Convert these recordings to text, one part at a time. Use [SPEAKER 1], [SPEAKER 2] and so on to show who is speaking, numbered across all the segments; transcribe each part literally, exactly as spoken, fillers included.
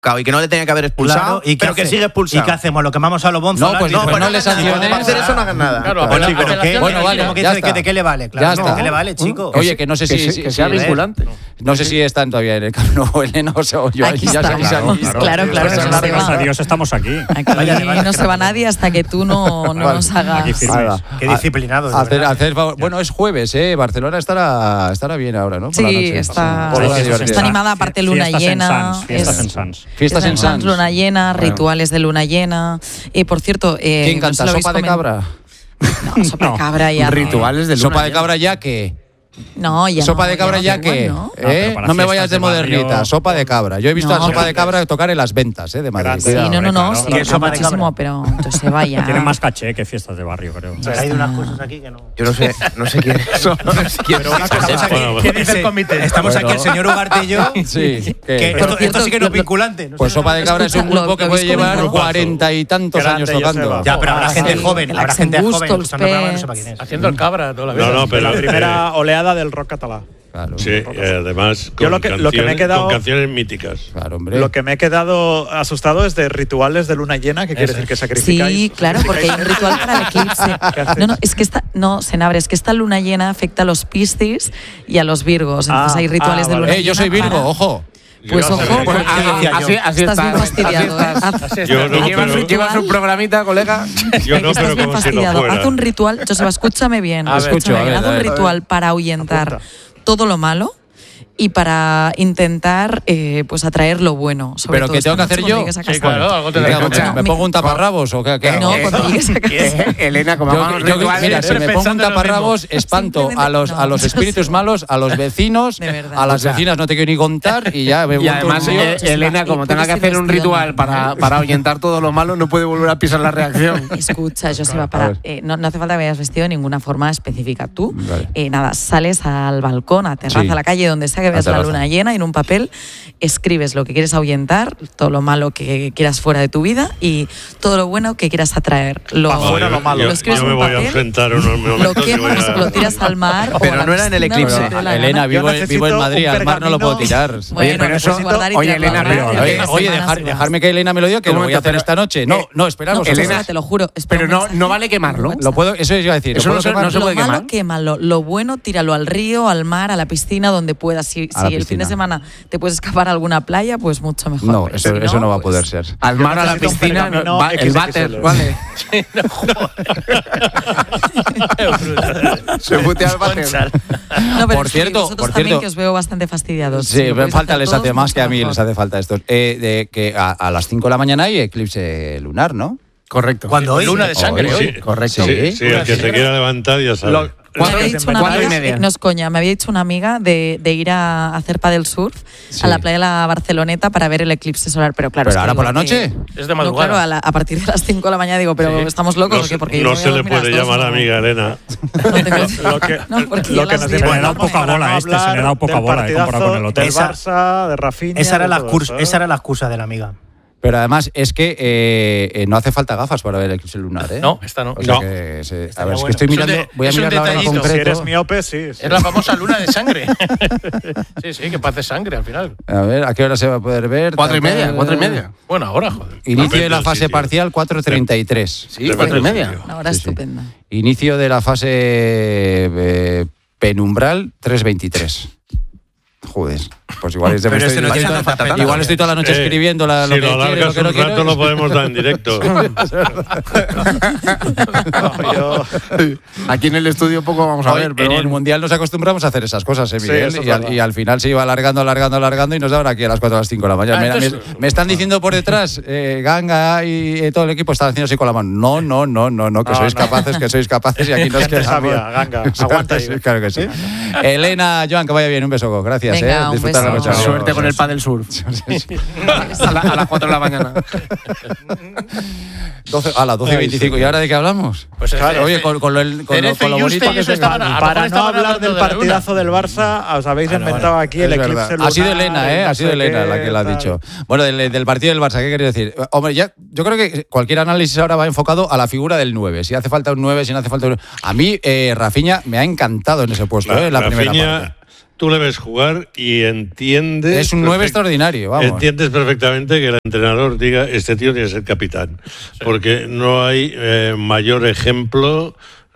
[SPEAKER 1] Claro, y que no le tenía que haber expulsado, claro, y que
[SPEAKER 2] pero
[SPEAKER 1] hace,
[SPEAKER 2] que sigue expulsado.
[SPEAKER 3] ¿Y qué hacemos? ¿Lo quemamos a los bonzos?
[SPEAKER 4] No, pues no, pues no le sanciones.
[SPEAKER 1] No hacer eso, no hagan nada.
[SPEAKER 4] Claro,
[SPEAKER 3] bueno,
[SPEAKER 4] chico,
[SPEAKER 3] ¿qué?
[SPEAKER 4] bueno, vale,
[SPEAKER 3] ¿Cómo que
[SPEAKER 4] ya
[SPEAKER 3] dice
[SPEAKER 4] está.
[SPEAKER 3] que de qué le vale? Claro,
[SPEAKER 4] Ya está.
[SPEAKER 3] ¿de qué le vale, chico?
[SPEAKER 4] Oye, que no sé si...
[SPEAKER 5] Que,
[SPEAKER 4] si,
[SPEAKER 5] que
[SPEAKER 4] si
[SPEAKER 5] sea
[SPEAKER 4] si,
[SPEAKER 5] vinculante.
[SPEAKER 4] No, no sé si están todavía en el Camp Nou, Elena, o sea, yo
[SPEAKER 6] Aquí
[SPEAKER 4] ya
[SPEAKER 6] estamos,
[SPEAKER 4] sabéis
[SPEAKER 6] claro,
[SPEAKER 4] aquí.
[SPEAKER 6] claro, claro,
[SPEAKER 7] Pues
[SPEAKER 6] no se
[SPEAKER 7] gracias
[SPEAKER 6] va.
[SPEAKER 7] a Dios estamos aquí.
[SPEAKER 6] Aquí
[SPEAKER 3] Vaya, vale,
[SPEAKER 6] no se va nadie hasta que tú no, no
[SPEAKER 4] Vale.
[SPEAKER 6] nos hagas...
[SPEAKER 7] Aquí firmes.
[SPEAKER 3] Qué disciplinado. de
[SPEAKER 4] Hacer,
[SPEAKER 3] verdad.
[SPEAKER 4] hacer favor. Bueno, es jueves, ¿eh? Barcelona estará, estará bien ahora, ¿no? Por la
[SPEAKER 6] Sí,
[SPEAKER 4] noche.
[SPEAKER 6] está,
[SPEAKER 4] Por la
[SPEAKER 6] está
[SPEAKER 4] divertida.
[SPEAKER 6] animada, aparte luna
[SPEAKER 7] Fiestas en
[SPEAKER 6] llena.
[SPEAKER 7] Sants, fiestas
[SPEAKER 6] es-
[SPEAKER 7] en Sants.
[SPEAKER 4] Fiestas en Sants.
[SPEAKER 6] luna llena,
[SPEAKER 4] Bueno.
[SPEAKER 6] rituales de luna llena. Y por cierto, eh,
[SPEAKER 4] ¿Quién
[SPEAKER 6] no
[SPEAKER 4] canta?
[SPEAKER 6] sé si lo habéis
[SPEAKER 4] ¿Sopa de
[SPEAKER 6] comen-
[SPEAKER 4] cabra?
[SPEAKER 6] No, sopa de
[SPEAKER 7] No.
[SPEAKER 6] cabra ya. no.
[SPEAKER 5] Rituales de luna
[SPEAKER 4] ¿Sopa de
[SPEAKER 5] llena.
[SPEAKER 4] cabra ya que?
[SPEAKER 6] No, ya
[SPEAKER 4] ¿Sopa
[SPEAKER 6] no,
[SPEAKER 4] de cabra ya
[SPEAKER 6] no,
[SPEAKER 4] que?
[SPEAKER 6] igual no.
[SPEAKER 4] ¿Eh?
[SPEAKER 7] pero para
[SPEAKER 4] No me
[SPEAKER 7] fiestas
[SPEAKER 4] vayas de
[SPEAKER 7] de barrio-
[SPEAKER 4] modernita. Sopa de cabra. Yo he visto
[SPEAKER 6] No,
[SPEAKER 4] a la sopa de
[SPEAKER 7] grande.
[SPEAKER 4] cabra tocar en las ventas, ¿eh? De Madrid.
[SPEAKER 7] Grande.
[SPEAKER 6] Sí,
[SPEAKER 4] Cuidado.
[SPEAKER 6] no, no, no,
[SPEAKER 7] Claro,
[SPEAKER 6] sí,
[SPEAKER 7] claro.
[SPEAKER 6] es
[SPEAKER 3] Sopa de cabra.
[SPEAKER 6] muchísimo, pero entonces se vaya.
[SPEAKER 7] Tienen más caché que fiestas de barrio, creo.
[SPEAKER 3] Pero hay unas cosas aquí que no.
[SPEAKER 1] Yo no sé, no sé quién es eso. No sé quién es.
[SPEAKER 3] Estamos aquí,
[SPEAKER 2] Bueno,
[SPEAKER 3] ¿qué dice el comité? Estamos
[SPEAKER 4] Bueno.
[SPEAKER 3] aquí el señor Ugarte y yo.
[SPEAKER 4] Sí,
[SPEAKER 3] Que
[SPEAKER 4] que-
[SPEAKER 3] esto,
[SPEAKER 6] cierto,
[SPEAKER 3] esto sí que no es
[SPEAKER 6] lo-
[SPEAKER 3] vinculante. No
[SPEAKER 4] Pues
[SPEAKER 3] sé.
[SPEAKER 4] Sopa de cabra es un
[SPEAKER 6] Escucha,
[SPEAKER 4] grupo
[SPEAKER 6] lo-
[SPEAKER 4] que
[SPEAKER 6] lo
[SPEAKER 4] puede
[SPEAKER 6] habéis
[SPEAKER 4] llevar
[SPEAKER 6] comentado.
[SPEAKER 4] cuarenta y tantos
[SPEAKER 2] Grande,
[SPEAKER 4] años
[SPEAKER 2] Joseba.
[SPEAKER 4] tocando.
[SPEAKER 3] Ya, pero habrá
[SPEAKER 6] Ah,
[SPEAKER 3] gente
[SPEAKER 6] sí,
[SPEAKER 3] joven.
[SPEAKER 6] el
[SPEAKER 3] Habrá gente
[SPEAKER 6] Axel
[SPEAKER 3] joven.
[SPEAKER 6] Bustos,
[SPEAKER 3] escuchando el programa, no sepa
[SPEAKER 6] Pérez.
[SPEAKER 3] quién es.
[SPEAKER 5] Haciendo el cabra toda la vida.
[SPEAKER 8] No, no, pero
[SPEAKER 2] La primera oleada del rock catalán.
[SPEAKER 4] Claro,
[SPEAKER 8] Sí, y además con,
[SPEAKER 2] Yo lo que- lo que me he
[SPEAKER 8] canciones-
[SPEAKER 2] quedado-
[SPEAKER 8] con canciones míticas.
[SPEAKER 4] claro, hombre.
[SPEAKER 2] Lo que me he quedado asustado es de rituales de luna llena, que quiere decir que sacrificáis.
[SPEAKER 6] Sí, claro, porque hay un ritual para el eclipse. No, no, es que esta, no, Senabre, es que esta luna llena afecta a los Piscis y a los Virgos. Entonces
[SPEAKER 2] Ah,
[SPEAKER 6] hay rituales
[SPEAKER 2] ah,
[SPEAKER 6] de
[SPEAKER 2] vale.
[SPEAKER 6] luna
[SPEAKER 4] Eh, yo
[SPEAKER 6] llena
[SPEAKER 4] soy Virgo,
[SPEAKER 6] para-
[SPEAKER 4] ojo.
[SPEAKER 6] Pues
[SPEAKER 8] Yo
[SPEAKER 6] ojo,
[SPEAKER 8] no sé.
[SPEAKER 6] porque
[SPEAKER 2] decía yo.
[SPEAKER 5] Así, así
[SPEAKER 6] estás
[SPEAKER 5] está.
[SPEAKER 6] bien fastidiado.
[SPEAKER 5] Así
[SPEAKER 6] ¿eh?
[SPEAKER 5] estás.
[SPEAKER 6] Haz-
[SPEAKER 5] Así
[SPEAKER 8] Yo
[SPEAKER 5] estás.
[SPEAKER 8] no,
[SPEAKER 5] Y llevas,
[SPEAKER 8] pero-
[SPEAKER 5] un- llevas un programita, colega.
[SPEAKER 8] Yo no,
[SPEAKER 6] estás
[SPEAKER 8] pero
[SPEAKER 6] bien
[SPEAKER 8] como si no
[SPEAKER 6] fastidiado.
[SPEAKER 8] fuera.
[SPEAKER 6] Haz un ritual, Joseba, escúchame bien.
[SPEAKER 4] A ver,
[SPEAKER 6] escúchame
[SPEAKER 4] escucho, a
[SPEAKER 6] bien.
[SPEAKER 4] ver,
[SPEAKER 6] Haz
[SPEAKER 4] a
[SPEAKER 6] un
[SPEAKER 4] ver.
[SPEAKER 6] ritual para ahuyentar
[SPEAKER 2] Apunta.
[SPEAKER 6] todo lo malo y para intentar eh, pues atraer lo bueno. Sobre
[SPEAKER 4] ¿Pero
[SPEAKER 6] todo
[SPEAKER 4] qué
[SPEAKER 6] esta
[SPEAKER 4] tengo que
[SPEAKER 6] noche
[SPEAKER 4] hacer
[SPEAKER 6] cuando
[SPEAKER 4] yo?
[SPEAKER 6] llegues a
[SPEAKER 5] Sí,
[SPEAKER 6] casa.
[SPEAKER 5] claro, algo te
[SPEAKER 4] ¿Qué
[SPEAKER 5] da.
[SPEAKER 4] hago?
[SPEAKER 6] Escucha,
[SPEAKER 4] ¿Me
[SPEAKER 6] me-
[SPEAKER 4] pongo un taparrabos o qué, qué
[SPEAKER 6] No,
[SPEAKER 4] hago?
[SPEAKER 6] cuando llegues a casa.
[SPEAKER 5] Eh, Elena, como
[SPEAKER 4] Yo-
[SPEAKER 5] vamos
[SPEAKER 4] yo-
[SPEAKER 5] rituales,
[SPEAKER 4] mira, si
[SPEAKER 5] siempre
[SPEAKER 4] me pongo un
[SPEAKER 5] pensando en lo
[SPEAKER 4] taparrabos, espanto a los, a los
[SPEAKER 6] No,
[SPEAKER 4] espíritus
[SPEAKER 6] no.
[SPEAKER 4] malos, a los vecinos,
[SPEAKER 6] De verdad.
[SPEAKER 4] a las
[SPEAKER 5] O sea,
[SPEAKER 4] vecinas no te quiero ni contar y ya me
[SPEAKER 5] mismo. Y además,
[SPEAKER 4] un lío.
[SPEAKER 5] eh, Elena, como
[SPEAKER 6] y
[SPEAKER 5] tenga que
[SPEAKER 6] puedes ir
[SPEAKER 5] hacer un
[SPEAKER 6] vestida
[SPEAKER 5] ritual
[SPEAKER 6] normal.
[SPEAKER 5] para, para ahuyentar todo lo malo, no puede volver a pisar la reacción.
[SPEAKER 6] Escucha, Joseba,
[SPEAKER 4] A
[SPEAKER 6] para,
[SPEAKER 4] ver.
[SPEAKER 6] eh, no, no hace falta que vayas vestido de ninguna forma específica. Tú,
[SPEAKER 4] Vale.
[SPEAKER 6] eh, nada, sales al balcón, a terraza,
[SPEAKER 4] Sí.
[SPEAKER 6] a la calle, donde sea que
[SPEAKER 4] A
[SPEAKER 6] veas la
[SPEAKER 4] terraza.
[SPEAKER 6] luna llena, y en un papel escribes lo que quieres ahuyentar, todo lo malo que quieras fuera de tu vida y todo lo bueno que quieras atraer. Lo,
[SPEAKER 2] Pa' fuera lo malo.
[SPEAKER 8] Yo,
[SPEAKER 6] lo escribes
[SPEAKER 8] yo
[SPEAKER 6] en
[SPEAKER 8] me
[SPEAKER 6] un
[SPEAKER 8] voy a
[SPEAKER 6] papel,
[SPEAKER 8] enfrentar unos
[SPEAKER 6] lo
[SPEAKER 8] momentos y voy
[SPEAKER 6] quemas,
[SPEAKER 8] a-
[SPEAKER 6] lo tiras al mar.
[SPEAKER 1] Pero
[SPEAKER 6] o a la
[SPEAKER 1] no era en el
[SPEAKER 6] piscina,
[SPEAKER 1] eclipse.
[SPEAKER 6] donde te dé la
[SPEAKER 4] Elena,
[SPEAKER 6] gana.
[SPEAKER 4] vivo,
[SPEAKER 2] Yo
[SPEAKER 4] vivo en
[SPEAKER 2] necesito
[SPEAKER 4] Madrid,
[SPEAKER 2] un
[SPEAKER 4] al mar no lo puedo
[SPEAKER 2] pergamino.
[SPEAKER 4] tirar.
[SPEAKER 6] Bueno,
[SPEAKER 5] pero
[SPEAKER 6] lo
[SPEAKER 5] eso-
[SPEAKER 6] puedes guardar y
[SPEAKER 5] oye,
[SPEAKER 6] tirarlo al
[SPEAKER 5] Elena,
[SPEAKER 6] mar,
[SPEAKER 5] pero-
[SPEAKER 6] y
[SPEAKER 4] Oye,
[SPEAKER 6] en una
[SPEAKER 4] oye,
[SPEAKER 6] semana
[SPEAKER 4] dejar-
[SPEAKER 6] se va.
[SPEAKER 4] dejarme que Elena me lo diga, que
[SPEAKER 5] Un
[SPEAKER 4] lo voy a
[SPEAKER 5] momento,
[SPEAKER 4] hacer
[SPEAKER 5] pero-
[SPEAKER 4] esta noche. No,
[SPEAKER 5] eh,
[SPEAKER 4] no, esperamos.
[SPEAKER 6] No,
[SPEAKER 5] Elena-
[SPEAKER 6] Joseba, te lo juro. espera
[SPEAKER 5] Pero
[SPEAKER 6] un
[SPEAKER 5] no,
[SPEAKER 6] mensaje.
[SPEAKER 5] no vale quemarlo.
[SPEAKER 4] Lo puedo, eso iba a decir.
[SPEAKER 5] Eso
[SPEAKER 4] ¿lo
[SPEAKER 5] no
[SPEAKER 4] puedo
[SPEAKER 5] se-
[SPEAKER 4] quemar?
[SPEAKER 5] no se
[SPEAKER 6] Lo
[SPEAKER 5] puede
[SPEAKER 6] malo,
[SPEAKER 5] quemar.
[SPEAKER 6] quémalo. Lo bueno, tíralo al río, al mar, a la piscina, donde puedas. Si,
[SPEAKER 4] A la
[SPEAKER 6] si el fin
[SPEAKER 4] piscina.
[SPEAKER 6] de semana te puedes escapar a alguna playa, pues mucho mejor.
[SPEAKER 4] No,
[SPEAKER 6] Pero
[SPEAKER 4] eso,
[SPEAKER 6] si
[SPEAKER 4] eso no va a
[SPEAKER 6] pues-
[SPEAKER 4] poder ser.
[SPEAKER 5] Al mar, a la
[SPEAKER 2] necesito un
[SPEAKER 5] piscina,
[SPEAKER 2] pergamino
[SPEAKER 5] va- el
[SPEAKER 2] equis equis
[SPEAKER 5] váter,
[SPEAKER 2] ele.
[SPEAKER 5] vale. Se putea al váter.
[SPEAKER 6] No, pero
[SPEAKER 4] Por
[SPEAKER 6] sí,
[SPEAKER 4] cierto,
[SPEAKER 6] vosotros
[SPEAKER 4] por
[SPEAKER 6] también,
[SPEAKER 4] cierto-
[SPEAKER 6] que os veo bastante fastidiados.
[SPEAKER 4] Sí,
[SPEAKER 6] Si lo
[SPEAKER 4] me
[SPEAKER 6] podéis
[SPEAKER 4] falta,
[SPEAKER 6] hacer
[SPEAKER 4] les
[SPEAKER 6] todos,
[SPEAKER 4] hace más que a mí
[SPEAKER 6] mucho
[SPEAKER 4] les
[SPEAKER 6] mejor.
[SPEAKER 4] hace falta esto. Eh, de que a, a las cinco de la mañana hay eclipse lunar, ¿no?
[SPEAKER 5] Correcto.
[SPEAKER 3] Cuando hoy.
[SPEAKER 5] Luna de sangre,
[SPEAKER 4] Hoy,
[SPEAKER 5] hoy.
[SPEAKER 4] sí.
[SPEAKER 5] Correcto.
[SPEAKER 8] Sí, sí, el que se quiera levantar ya sabe.
[SPEAKER 2] Lo-
[SPEAKER 6] Me
[SPEAKER 5] Cuatro-
[SPEAKER 6] había dicho una
[SPEAKER 5] cuatro y
[SPEAKER 6] amiga,
[SPEAKER 5] media.
[SPEAKER 6] eh, no es coña, me había dicho una amiga de, de ir a hacer paddle surf
[SPEAKER 4] Sí.
[SPEAKER 6] a la playa de la Barceloneta para ver el eclipse solar, pero claro.
[SPEAKER 4] ¿Pero
[SPEAKER 6] es que
[SPEAKER 4] ahora por la
[SPEAKER 6] digo que-
[SPEAKER 4] noche?
[SPEAKER 5] Es de
[SPEAKER 6] No,
[SPEAKER 5] madrugada.
[SPEAKER 6] claro, a, la- a partir de las cinco de la mañana digo, pero estamos locos,
[SPEAKER 8] No,
[SPEAKER 6] ¿o
[SPEAKER 8] se-
[SPEAKER 6] qué? Porque yo
[SPEAKER 8] no
[SPEAKER 6] me voy
[SPEAKER 8] se
[SPEAKER 6] a
[SPEAKER 8] le
[SPEAKER 6] dormir a
[SPEAKER 8] puede
[SPEAKER 6] las dos,
[SPEAKER 8] llamar
[SPEAKER 6] no.
[SPEAKER 8] amiga Elena.
[SPEAKER 6] No tengo-
[SPEAKER 2] Lo que,
[SPEAKER 6] No, porque
[SPEAKER 2] lo
[SPEAKER 6] yo
[SPEAKER 2] que
[SPEAKER 6] las
[SPEAKER 2] nos
[SPEAKER 6] diez-
[SPEAKER 7] Se le da
[SPEAKER 2] inventamos
[SPEAKER 7] poca
[SPEAKER 2] para
[SPEAKER 7] bola
[SPEAKER 2] no
[SPEAKER 7] a este, se le
[SPEAKER 2] hablar
[SPEAKER 7] da poca
[SPEAKER 2] del
[SPEAKER 7] bola, eh, comparado con el otro.
[SPEAKER 2] Del
[SPEAKER 3] Esa-
[SPEAKER 2] Barça, de Rafinha.
[SPEAKER 3] Esa era,
[SPEAKER 2] de
[SPEAKER 3] la
[SPEAKER 2] todo
[SPEAKER 3] excusa,
[SPEAKER 2] eso, ¿eh?
[SPEAKER 3] esa era la excusa de la amiga.
[SPEAKER 4] Pero además es que eh, eh, no hace falta gafas para ver el eclipse lunar, ¿eh?
[SPEAKER 5] No, esta no.
[SPEAKER 4] O sea
[SPEAKER 8] No.
[SPEAKER 4] que se- a
[SPEAKER 3] Estaría
[SPEAKER 4] ver, es que
[SPEAKER 3] bueno.
[SPEAKER 4] estoy
[SPEAKER 5] Es un
[SPEAKER 4] mirando,
[SPEAKER 5] de-
[SPEAKER 4] voy a
[SPEAKER 5] es un
[SPEAKER 4] mirar la hora en
[SPEAKER 5] detallito.
[SPEAKER 4] concreto.
[SPEAKER 2] Si eres miope, sí. sí.
[SPEAKER 5] Es la famosa luna de sangre. Sí, sí, que pase sangre al final.
[SPEAKER 4] A ver, ¿a qué hora se va a poder ver?
[SPEAKER 5] Cuatro y
[SPEAKER 4] Tal,
[SPEAKER 5] media,
[SPEAKER 4] tal.
[SPEAKER 5] cuatro y media. Bueno, ahora, joder.
[SPEAKER 4] Inicio
[SPEAKER 8] Depende
[SPEAKER 4] de la
[SPEAKER 8] del
[SPEAKER 4] fase
[SPEAKER 8] sitio.
[SPEAKER 4] parcial cuatro treinta y tres.
[SPEAKER 5] Sí,
[SPEAKER 8] Depende
[SPEAKER 5] cuatro y
[SPEAKER 8] del
[SPEAKER 5] media.
[SPEAKER 8] sitio.
[SPEAKER 6] Una hora
[SPEAKER 4] Sí, sí.
[SPEAKER 6] estupenda.
[SPEAKER 4] Inicio de la fase eh, penumbral tres veintitrés. Joder, pues igual es de
[SPEAKER 1] Pero
[SPEAKER 4] estoy-
[SPEAKER 1] este no tiene
[SPEAKER 4] igual-
[SPEAKER 1] tanta falta
[SPEAKER 4] igual
[SPEAKER 1] tanto.
[SPEAKER 4] estoy toda la noche
[SPEAKER 8] Eh,
[SPEAKER 4] escribiendo la, lo
[SPEAKER 8] si
[SPEAKER 4] que
[SPEAKER 8] lo
[SPEAKER 4] quiero,
[SPEAKER 8] alargas
[SPEAKER 4] lo que no
[SPEAKER 8] un rato
[SPEAKER 4] quiero.
[SPEAKER 8] lo podemos dar en directo.
[SPEAKER 2] No, yo-
[SPEAKER 5] Aquí en el estudio poco vamos a
[SPEAKER 4] Hoy,
[SPEAKER 5] ver, pero
[SPEAKER 4] en el
[SPEAKER 5] bueno.
[SPEAKER 4] Mundial nos acostumbramos a hacer esas cosas, ¿eh,
[SPEAKER 2] Sí,
[SPEAKER 4] Miguel?
[SPEAKER 2] eso es
[SPEAKER 4] y, al,
[SPEAKER 2] verdad.
[SPEAKER 4] y al final se iba alargando, alargando, alargando y nos daban aquí a las cuatro a las cinco de la mañana.
[SPEAKER 5] Ah,
[SPEAKER 4] Mira, me,
[SPEAKER 5] entonces-
[SPEAKER 4] me están diciendo por detrás, eh, Ganga y eh, todo el equipo están haciendo así con la mano. No, no, no, no, no, que
[SPEAKER 2] No,
[SPEAKER 4] sois
[SPEAKER 2] no.
[SPEAKER 4] capaces, que sois capaces y aquí nos
[SPEAKER 2] Gente
[SPEAKER 4] quedamos.
[SPEAKER 2] sabia, Ganga, aguanta ahí.
[SPEAKER 4] Sí, claro que sí. Elena, Joan, que vaya bien, un beso. Gracias,
[SPEAKER 6] Venga,
[SPEAKER 4] eh.
[SPEAKER 6] un
[SPEAKER 4] Disfrutar la
[SPEAKER 6] beso.
[SPEAKER 4] noche.
[SPEAKER 5] Suerte con el paddle surf. A, la- a las cuatro de la mañana.
[SPEAKER 4] doce, a las doce y veinticinco. ¿Y ahora de qué hablamos?
[SPEAKER 5] Pues
[SPEAKER 2] Claro.
[SPEAKER 4] Oye, con, con lo, el- con lo,
[SPEAKER 5] Cerezo
[SPEAKER 4] con lo
[SPEAKER 5] y Yuste
[SPEAKER 4] bonito
[SPEAKER 5] y
[SPEAKER 4] que
[SPEAKER 5] eso
[SPEAKER 4] es
[SPEAKER 5] estaban-
[SPEAKER 4] el-
[SPEAKER 5] a lo
[SPEAKER 2] Para
[SPEAKER 5] mejor
[SPEAKER 2] no
[SPEAKER 5] estaban
[SPEAKER 2] hablar
[SPEAKER 5] hablando
[SPEAKER 2] del
[SPEAKER 5] de la luna.
[SPEAKER 2] partidazo del Barça, os habéis
[SPEAKER 4] Bueno,
[SPEAKER 2] inventado
[SPEAKER 4] bueno,
[SPEAKER 2] aquí el
[SPEAKER 4] es
[SPEAKER 2] eclipse
[SPEAKER 4] verdad.
[SPEAKER 2] lunar.
[SPEAKER 4] Ha sido Elena, ¿eh?
[SPEAKER 2] y no
[SPEAKER 4] Ha sido
[SPEAKER 2] sé
[SPEAKER 4] Elena
[SPEAKER 2] qué,
[SPEAKER 4] la que lo ha
[SPEAKER 2] tal.
[SPEAKER 4] dicho. Bueno, del, del partido del Barça, ¿qué quería decir? Hombre, ya, yo creo que cualquier análisis ahora va enfocado a la figura del nueve. Si hace falta un nueve, si no hace falta un nueve. A mí, eh, Rafinha me ha encantado en ese puesto,
[SPEAKER 8] La-
[SPEAKER 4] ¿eh? En la primera
[SPEAKER 8] Rafinha,
[SPEAKER 4] parte.
[SPEAKER 8] tú le ves jugar y entiendes...
[SPEAKER 4] Es un nueve
[SPEAKER 8] perfect-
[SPEAKER 4] extraordinario, vamos.
[SPEAKER 8] Entiendes perfectamente que el entrenador diga, este tío tiene que ser capitán. Porque no hay eh, mayor ejemplo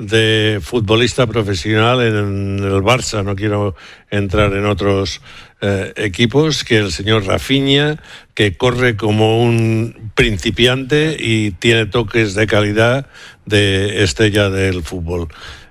[SPEAKER 8] de futbolista profesional en el Barça, no quiero entrar en otros eh, equipos, que el señor Rafinha, que corre como un principiante y tiene toques de calidad de estrella del fútbol.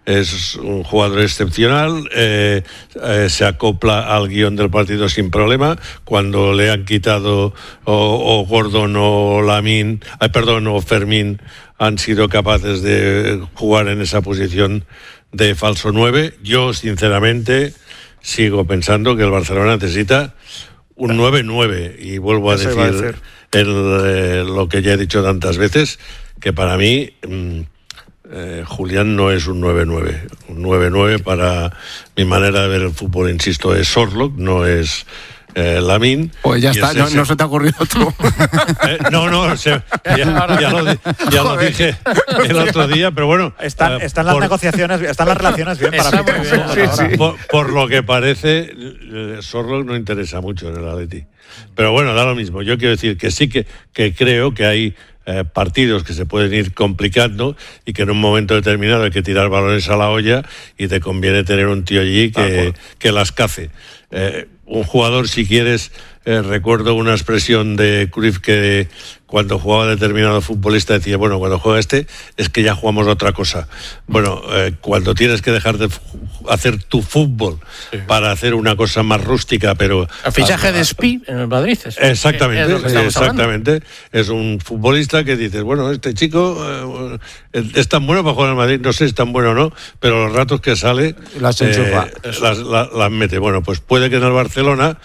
[SPEAKER 8] Es un jugador excepcional, eh, eh, se acopla al guión del partido sin problema. Cuando le han quitado o, o Gordon o Lamine, eh, perdón, o Fermín han sido capaces de jugar en esa posición de falso nueve. Yo, sinceramente, sigo pensando que el Barcelona necesita un nueve nueve, y vuelvo a
[SPEAKER 2] Eso
[SPEAKER 8] decir,
[SPEAKER 2] iba a decir.
[SPEAKER 8] El, eh, lo que ya he dicho tantas veces, que para mí mm, eh, Julián no es un nueve nueve. Un nueve nueve, para mi manera de ver el fútbol, insisto, es Sorloth, no es eh, Lamine.
[SPEAKER 1] Pues ya
[SPEAKER 8] Y
[SPEAKER 1] está,
[SPEAKER 8] es
[SPEAKER 1] no,
[SPEAKER 8] ese-
[SPEAKER 1] no se te ha ocurrido otro.
[SPEAKER 8] Eh, no, no, se- ya, ya lo, di- ya lo dije el otro día, pero bueno.
[SPEAKER 2] Están,
[SPEAKER 8] eh,
[SPEAKER 2] están las
[SPEAKER 8] por-
[SPEAKER 2] negociaciones, están las relaciones bien para
[SPEAKER 5] Está muy
[SPEAKER 2] fichar.
[SPEAKER 5] bien.
[SPEAKER 2] ahora.
[SPEAKER 8] Por, por lo que parece, eh, Sorloth no interesa mucho en el Atleti. Pero bueno, da lo mismo. Yo quiero decir que sí que, que creo que hay eh, partidos que se pueden ir complicando y que en un momento determinado hay que tirar balones a la olla y te conviene tener un tío allí que, que las cace. Eh, un jugador, si quieres, eh, recuerdo una expresión de Cruyff que cuando jugaba determinado futbolista decía, bueno, cuando juega este es que ya jugamos otra cosa. Bueno, eh, cuando tienes que dejar de fu- hacer tu fútbol para hacer una cosa más rústica, pero...
[SPEAKER 5] El fichaje
[SPEAKER 8] a-
[SPEAKER 5] de Spi en el Madrid. Es,
[SPEAKER 8] Exactamente,
[SPEAKER 5] es lo que estamos hablando.
[SPEAKER 8] exactamente. Es un futbolista que dices, bueno, este chico eh, es tan bueno para jugar en Madrid, no sé si es tan bueno o no, pero los ratos que sale
[SPEAKER 4] Las enchufa.
[SPEAKER 8] las, la- las mete. Bueno, pues puede que en el Barcelona,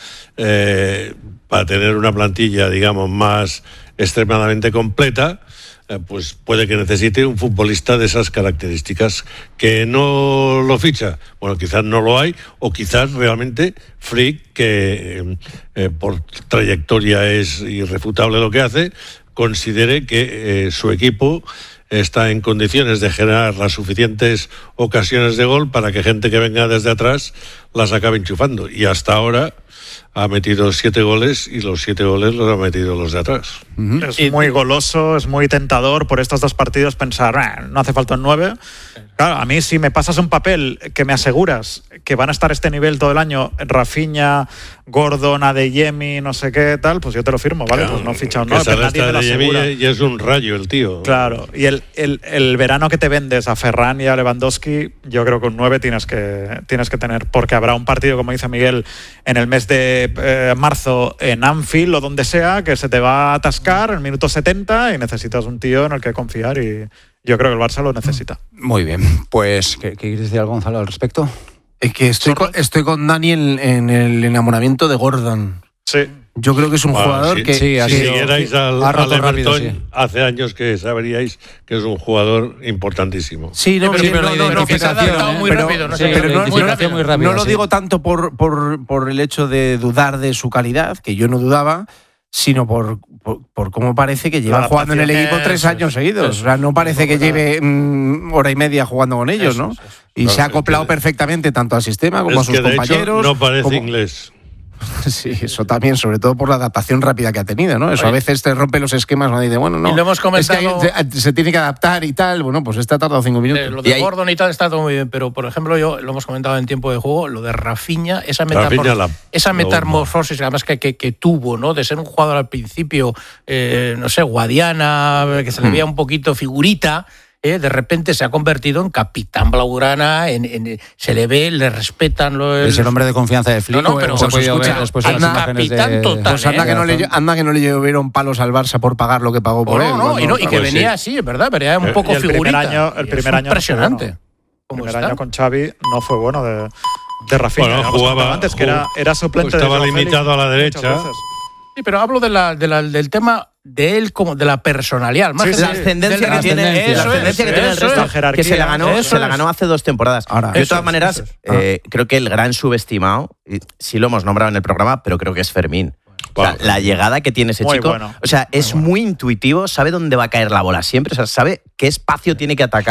[SPEAKER 8] eh, para tener una plantilla, digamos, más extremadamente completa, eh, pues puede que necesite un futbolista de esas características. Que no lo ficha, bueno, quizás no lo hay, o quizás realmente Frick, que eh, eh, por trayectoria es irrefutable lo que hace, considere que eh, su equipo está en condiciones de generar las suficientes ocasiones de gol para que gente que venga desde atrás las acabe enchufando. Y hasta ahora ha metido siete goles y los siete goles los han metido los de atrás.
[SPEAKER 2] Es muy goloso, es muy tentador por estos dos partidos pensar, "Ah, no hace falta un nueve". Claro, a mí si me pasas un papel que me aseguras que van a estar a este nivel todo el año, Rafinha, Gordon, Adeyemi, no sé qué tal, pues yo te lo firmo, ¿vale?
[SPEAKER 8] Claro,
[SPEAKER 2] pues no ficha un
[SPEAKER 8] que
[SPEAKER 2] nueve, pero
[SPEAKER 8] sale
[SPEAKER 2] nadie
[SPEAKER 8] esta
[SPEAKER 2] me lo
[SPEAKER 8] de
[SPEAKER 2] asegura.
[SPEAKER 8] Yemi y es un rayo el tío.
[SPEAKER 2] Claro, y el, el, el verano que te vendes a Ferran y a Lewandowski, yo creo que un nueve tienes que, tienes que tener, porque habrá un partido, como dice Miguel, en el mes de eh, marzo en Anfield o donde sea, que se te va a atascar en el minuto setenta y necesitas un tío en el que confiar, y yo creo que el Barça lo necesita.
[SPEAKER 4] Muy bien, pues, ¿qué, qué quieres decir, Gonzalo, al respecto?
[SPEAKER 1] Es que estoy con, estoy con Dani en, en el enamoramiento de Gordon.
[SPEAKER 2] Sí.
[SPEAKER 1] Yo creo que es un
[SPEAKER 8] Bueno,
[SPEAKER 1] jugador
[SPEAKER 8] sí,
[SPEAKER 1] que...
[SPEAKER 4] sí,
[SPEAKER 8] si
[SPEAKER 4] ha sido-
[SPEAKER 8] siguierais al,
[SPEAKER 4] ha roto
[SPEAKER 8] al
[SPEAKER 4] rápido,
[SPEAKER 8] Everton
[SPEAKER 4] sí.
[SPEAKER 8] hace años, que sabríais que es un jugador importantísimo.
[SPEAKER 1] Sí, no,
[SPEAKER 5] pero-
[SPEAKER 1] sí,
[SPEAKER 5] pero
[SPEAKER 1] no,
[SPEAKER 5] la
[SPEAKER 1] no, no,
[SPEAKER 5] identificación,
[SPEAKER 1] pero-
[SPEAKER 5] ¿eh? muy
[SPEAKER 1] pero-
[SPEAKER 5] rápido, no
[SPEAKER 1] sí,
[SPEAKER 5] sé,
[SPEAKER 1] pero
[SPEAKER 5] la
[SPEAKER 1] no- no-
[SPEAKER 5] identificación
[SPEAKER 4] muy rápida,
[SPEAKER 1] no lo
[SPEAKER 4] sí.
[SPEAKER 1] digo tanto por, por, por el hecho de dudar de su calidad, que yo no dudaba, sino por, por, por cómo parece que lleva
[SPEAKER 2] La
[SPEAKER 1] jugando en el
[SPEAKER 2] adaptación.
[SPEAKER 1] equipo tres
[SPEAKER 2] Eso
[SPEAKER 1] años
[SPEAKER 2] es.
[SPEAKER 1] seguidos. O sea, no parece que lleve mm, hora y media jugando con ellos,
[SPEAKER 5] Eso
[SPEAKER 1] ¿no?
[SPEAKER 5] es, eso es.
[SPEAKER 1] Y
[SPEAKER 8] No,
[SPEAKER 1] se ha
[SPEAKER 8] es
[SPEAKER 1] acoplado
[SPEAKER 8] que-
[SPEAKER 1] perfectamente tanto al sistema como a
[SPEAKER 8] Es
[SPEAKER 1] sus
[SPEAKER 8] que de hecho
[SPEAKER 1] compañeros.
[SPEAKER 8] no parece
[SPEAKER 1] como-
[SPEAKER 8] inglés.
[SPEAKER 1] Sí, eso también, sobre todo por la adaptación rápida que ha tenido, ¿no? Eso a
[SPEAKER 5] Oye.
[SPEAKER 1] veces te rompe los esquemas, ¿no? Dice, bueno, no.
[SPEAKER 5] Y lo hemos comentado-
[SPEAKER 1] es que hay- se, se tiene que adaptar y tal. Bueno, pues este ha tardado cinco minutos.
[SPEAKER 5] Eh, lo
[SPEAKER 1] Y
[SPEAKER 5] de
[SPEAKER 1] ahí-
[SPEAKER 5] Gordon y tal está todo muy bien, pero por ejemplo, yo lo hemos comentado en tiempo de juego, lo de Rafinha, esa,
[SPEAKER 8] Rafinha
[SPEAKER 5] metamor-
[SPEAKER 8] la-
[SPEAKER 5] esa
[SPEAKER 8] lo-
[SPEAKER 5] metamorfosis además que, que, que tuvo, ¿no? De ser un jugador al principio, eh, no sé, Guadiana, que se le veía un poquito figurita. Eh, de repente se ha convertido en capitán blaugrana, en, en- se le ve, le respetan. Lo,
[SPEAKER 4] Es el hombre de confianza de Flick.
[SPEAKER 5] No, no, pero-
[SPEAKER 4] se ha
[SPEAKER 5] pues
[SPEAKER 4] podido
[SPEAKER 5] escucha,
[SPEAKER 4] ver después de las
[SPEAKER 5] anda,
[SPEAKER 4] imágenes
[SPEAKER 5] capitán
[SPEAKER 4] de...
[SPEAKER 5] total,
[SPEAKER 1] Pues anda,
[SPEAKER 5] ¿eh?
[SPEAKER 1] que no le, anda que no le llovieron palos al Barça por pagar lo que pagó por
[SPEAKER 5] no,
[SPEAKER 1] él.
[SPEAKER 5] no,
[SPEAKER 1] cuando-
[SPEAKER 5] y, no, y que
[SPEAKER 8] Pues
[SPEAKER 5] venía
[SPEAKER 8] sí.
[SPEAKER 5] así, es verdad, pero era un
[SPEAKER 8] Eh,
[SPEAKER 5] poco
[SPEAKER 2] y el primer
[SPEAKER 5] figurita.
[SPEAKER 2] año- el
[SPEAKER 5] Y
[SPEAKER 2] primer
[SPEAKER 5] es
[SPEAKER 2] año no fue
[SPEAKER 5] impresionante.
[SPEAKER 2] bueno. El
[SPEAKER 5] ¿Cómo
[SPEAKER 2] primer
[SPEAKER 5] está?
[SPEAKER 2] año con Xavi no fue bueno de, de Rafinha.
[SPEAKER 8] Bueno,
[SPEAKER 2] ya lo hemos
[SPEAKER 8] jugaba-
[SPEAKER 2] comentado antes, que era, era suplente de
[SPEAKER 8] estaba
[SPEAKER 2] Joao Félix
[SPEAKER 8] limitado a la
[SPEAKER 2] muchas
[SPEAKER 8] derecha.
[SPEAKER 2] veces.
[SPEAKER 5] Sí, pero hablo de la, de la- del tema de él como de la personalidad. Más
[SPEAKER 2] Sí,
[SPEAKER 5] que
[SPEAKER 2] sí.
[SPEAKER 1] La
[SPEAKER 5] de-
[SPEAKER 1] ascendencia
[SPEAKER 5] de
[SPEAKER 1] que tiene,
[SPEAKER 4] ascendencia.
[SPEAKER 1] la
[SPEAKER 5] Eso
[SPEAKER 1] ascendencia
[SPEAKER 5] es,
[SPEAKER 1] que tiene el
[SPEAKER 5] eso
[SPEAKER 1] resto,
[SPEAKER 5] es.
[SPEAKER 2] jerarquía.
[SPEAKER 1] que se la ganó,
[SPEAKER 5] Eso
[SPEAKER 1] se la
[SPEAKER 5] es.
[SPEAKER 1] ganó hace dos temporadas.
[SPEAKER 4] Ahora.
[SPEAKER 1] de
[SPEAKER 5] Eso
[SPEAKER 1] todas
[SPEAKER 5] es,
[SPEAKER 1] maneras,
[SPEAKER 5] eso es.
[SPEAKER 1] eh, creo que el gran subestimado, y sí lo hemos nombrado en el programa, pero creo que es Fermín. O sea,
[SPEAKER 8] Wow.
[SPEAKER 1] la llegada que tiene ese
[SPEAKER 2] Muy
[SPEAKER 1] chico,
[SPEAKER 2] bueno,
[SPEAKER 1] o sea,
[SPEAKER 2] muy
[SPEAKER 1] es
[SPEAKER 2] bueno.
[SPEAKER 1] muy intuitivo, sabe dónde va a caer la bola siempre, o sea, sabe qué espacio tiene que atacar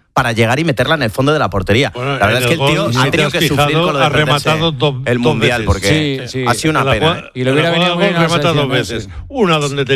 [SPEAKER 9] para llegar y meterla en el fondo de la portería.
[SPEAKER 8] Bueno,
[SPEAKER 9] la verdad
[SPEAKER 8] en
[SPEAKER 9] es que el
[SPEAKER 8] el
[SPEAKER 9] tío
[SPEAKER 8] gol,
[SPEAKER 9] ha
[SPEAKER 8] si te
[SPEAKER 9] tenido
[SPEAKER 8] has
[SPEAKER 9] que
[SPEAKER 8] fijado,
[SPEAKER 9] sufrir con lo de
[SPEAKER 8] ha rematado
[SPEAKER 9] perderse
[SPEAKER 8] do-
[SPEAKER 9] el
[SPEAKER 8] dos
[SPEAKER 9] Mundial,
[SPEAKER 8] veces.
[SPEAKER 9] porque
[SPEAKER 4] Sí, sí.
[SPEAKER 9] ha sido
[SPEAKER 8] En
[SPEAKER 9] una
[SPEAKER 8] la
[SPEAKER 9] pena.
[SPEAKER 8] cual-
[SPEAKER 9] ¿eh?
[SPEAKER 4] Y le hubiera
[SPEAKER 8] en la
[SPEAKER 4] venido
[SPEAKER 8] cual
[SPEAKER 4] muy bien a la
[SPEAKER 8] remata dos
[SPEAKER 4] selección,
[SPEAKER 8] veces. Una donde te